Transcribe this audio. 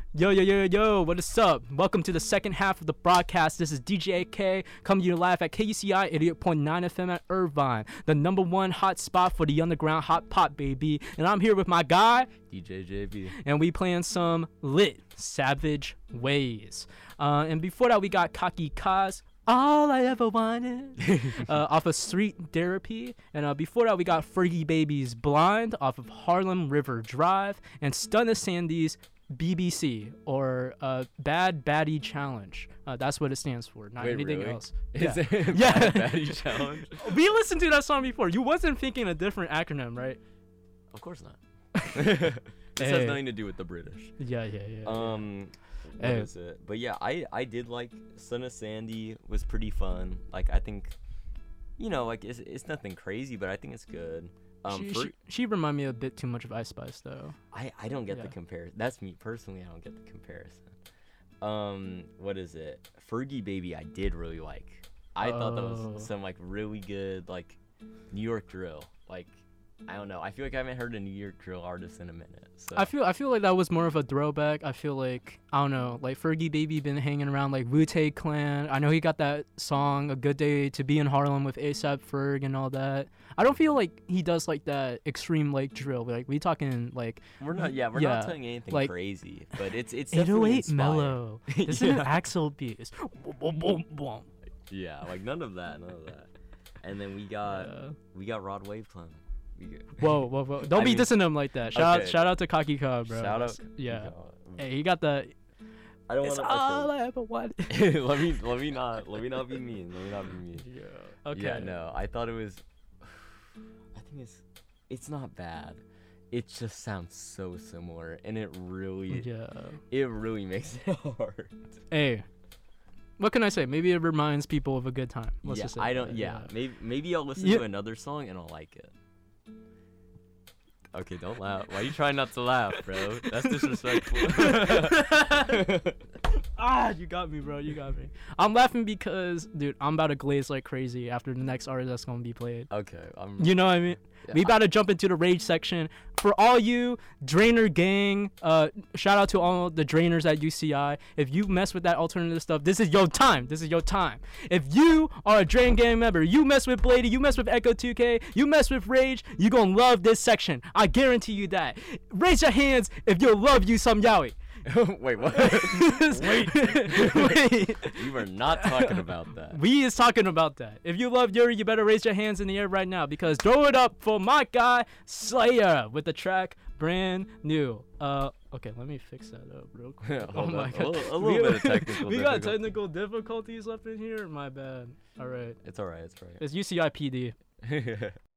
Yo, what is up? Welcome to the second half of the broadcast. This is DJ AK coming to you live at KUCI 88.9 FM at Irvine, the number one hot spot for the underground hot pot, baby. And I'm here with my guy, DJ JB. And we playing some lit Savage Ways. And before that, we got Kaki Kaz, All I Ever Wanted, off of Street Therapy. And before that, we got Fergie Baby's Blind off of Harlem River Drive, and Stunna Sandy's BBC, or Bad Baddie Challenge. That's what it stands for, not anything really? else. Is it Yeah. Bad Baddie Challenge? We listened to that song before. You wasn't thinking a different acronym, right? Of course not. This has nothing to do with the British. Yeah. What is it? But yeah, I did like Stunna Sandy. Was pretty fun. Like, I think, like it's nothing crazy, but I think it's good. She remind me a bit too much of Ice Spice, though. I don't get the comparison. That's me personally. I don't get the comparison. What is it? Fergie Baby, I did really like. I thought that was some really good New York drill. I don't know. I feel like I haven't heard a New York drill artist in a minute. So. I feel like that was more of a throwback. I feel like, I don't know, Fergie Baby been hanging around Wu-Tang Clan. I know he got that song, A Good Day to Be in Harlem with A$AP Ferg and all that. I don't feel like he does that extreme drill. We talking we're not talking anything crazy, but it's definitely 808 inspired. mellow. This is Axel Beats. Yeah, none of that. And then we got Rod Wave Clan. Whoa! Don't be dissing him like that. Shout out to Kaki Ka, bro. Shout out. Yeah. Hey, he got the. I don't want to. to. All I ever wanted. let me not be mean. Yeah. Okay. Yeah. No, I thought it was. I think it's not bad. It just sounds so similar, and it really makes it hard. Hey. What can I say? Maybe it reminds people of a good time. Let's just say I don't. Yeah. Maybe I'll listen to another song and I'll like it. Okay, don't laugh. Why are you trying not to laugh, bro? That's disrespectful. You got me, bro. You got me. I'm laughing because, dude, I'm about to glaze like crazy after the next artist that's going to be played. Okay. You know what I mean? Yeah, we about to jump into the rage section. For all you Drainer gang, shout out to all the Drainers at UCI. If you mess with that alternative stuff, this is your time. If you are a Drain gang member, you mess with Blady, you mess with Echo 2K, you mess with Rage, you gonna love this section. I guarantee you that. Raise your hands if you love you some yaoi. Wait, what? Wait. We were not talking about that. We is talking about that. If you love Yuri, you better raise your hands in the air right now, because throw it up for my guy Slayer with the track Brand New. Okay, let me fix that up real quick. Oh my god. A little bit of technical We got technical difficulties up in here. My bad. All right. It's all right. It's UCI PD.